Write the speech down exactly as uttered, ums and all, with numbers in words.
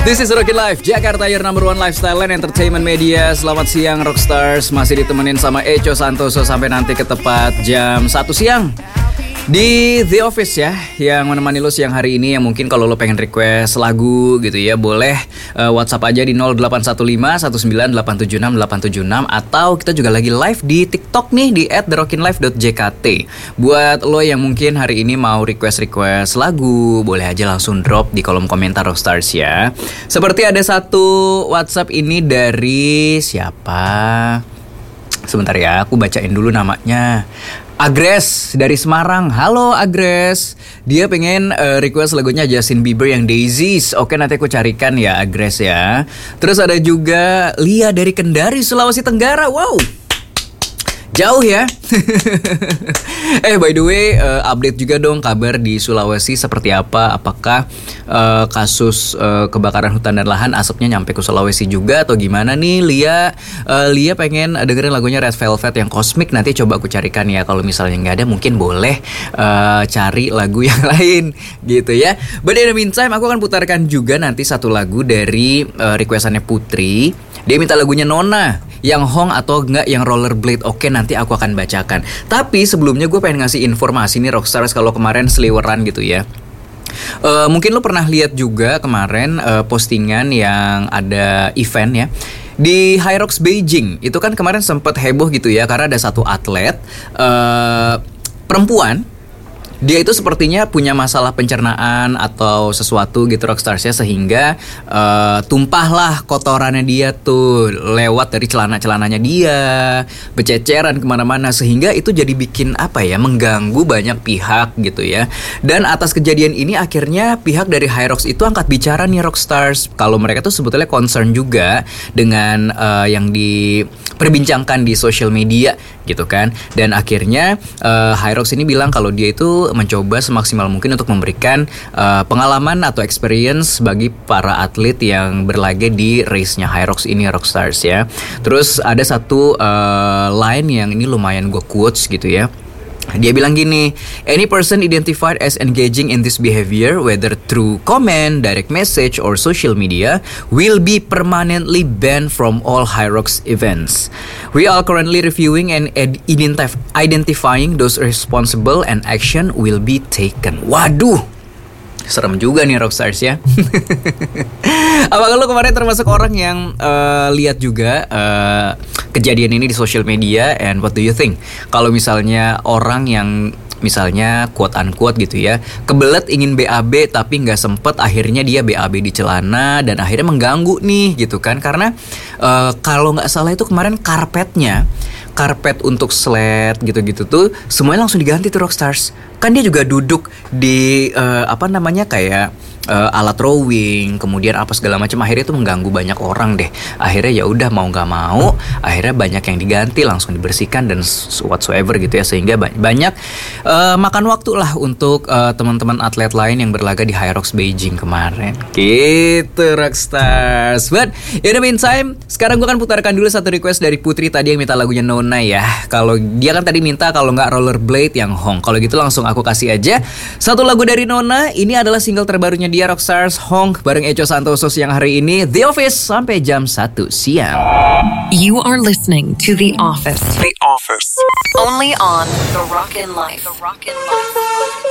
This is Rockin Life, Jakarta your number one lifestyle and entertainment media. Selamat siang Rockstars, masih ditemenin sama Echo Santoso sampai nanti ke tepat jam satu siang di The Office ya, yang menemani lo siang hari ini. Yang mungkin kalau lo pengen request lagu gitu ya, boleh uh, WhatsApp aja di nol delapan satu lima satu sembilan delapan tujuh enam delapan tujuh enam. Atau kita juga lagi live di TikTok nih di at the rockin life dot j k t. Buat lo yang mungkin hari ini mau request-request lagu, boleh aja langsung drop di kolom komentar Rockstars ya. Seperti ada satu WhatsApp ini dari siapa? Sebentar ya, aku bacain dulu namanya. Agres dari Semarang. Halo Agres. Dia pengen uh, request lagunya Justin Bieber yang Daisies. Oke, nanti aku carikan ya Agres ya. Terus ada juga Lia dari Kendari, Sulawesi Tenggara. Wow, jauh ya. Eh by the way, uh, update juga dong kabar di Sulawesi seperti apa. Apakah uh, kasus uh, kebakaran hutan dan lahan asapnya nyampe ke Sulawesi juga atau gimana nih Lia? uh, Lia pengen dengerin lagunya Red Velvet yang Cosmic. Nanti coba aku carikan ya. Kalau misalnya nggak ada, mungkin boleh uh, cari lagu yang lain gitu ya. But in the meantime, aku akan putarkan juga nanti satu lagu dari uh, requestannya Putri. Dia minta lagunya Nona, yang Hong atau enggak yang Rollerblade. Oke, nanti aku akan bacakan. Tapi sebelumnya gue pengen ngasih informasi nih Rockstars, kalau kemarin seliweran gitu ya. Uh, mungkin lo pernah lihat juga kemarin uh, postingan yang ada event ya di Hyrox Beijing. Itu kan kemarin sempat heboh gitu ya, karena ada satu atlet uh, perempuan. Dia itu sepertinya punya masalah pencernaan atau sesuatu gitu Rockstars ya, sehingga uh, tumpahlah kotorannya dia tuh lewat dari celana-celananya dia, bececeran kemana-mana, sehingga itu jadi bikin apa ya, mengganggu banyak pihak gitu ya. Dan atas kejadian ini akhirnya pihak dari Hyrox itu angkat bicara nih Rockstars, kalau mereka tuh sebetulnya concern juga dengan uh, yang diperbincangkan di social media gitu kan. Dan akhirnya uh, Hyrox ini bilang kalau dia itu mencoba semaksimal mungkin untuk memberikan uh, pengalaman atau experience bagi para atlet yang berlaga di race-nya Hyrox ini Rockstars ya. Terus ada satu uh, line yang ini lumayan gue quotes gitu ya. Dia bilang gini, any person identified as engaging in this behavior, whether through comment, direct message, or social media, will be permanently banned from all Hyrox events. We are currently reviewing and identif- identifying those responsible and action will be taken. Waduh, serem juga nih Rockstars ya. Apakah lo kemarin termasuk orang yang uh, lihat juga uh, kejadian ini di social media? And what do you think? Kalau misalnya orang yang misalnya quote unquote gitu ya, kebelet ingin B A B tapi nggak sempet, akhirnya dia B A B di celana dan akhirnya mengganggu nih gitu kan. Karena uh, kalau nggak salah itu kemarin karpetnya, karpet untuk sled gitu-gitu tuh semuanya langsung diganti tuh Rockstars. Kan dia juga duduk di uh, apa namanya kayak uh, alat rowing, kemudian apa segala macam. Akhirnya itu mengganggu banyak orang deh. Akhirnya ya udah mau nggak mau, akhirnya banyak yang diganti, langsung dibersihkan dan whatsoever gitu ya, sehingga banyak uh, makan waktu lah untuk uh, teman-teman atlet lain yang berlaga di Hyrox Beijing kemarin. Gitu Rockstars. But in the meantime, sekarang gue akan putarkan dulu satu request dari Putri tadi yang minta lagunya Nona ya. Kalau dia kan tadi minta kalau nggak Rollerblade yang Hong. Kalau gitu langsung aku kasih aja satu lagu dari Nona. Ini adalah single terbarunya dia Rockstars, Hong bareng Echo Santoso siang hari ini. The Office sampai jam satu siang. You are listening to The Office. The Office. Only on The Rockin Life. The Rockin Life.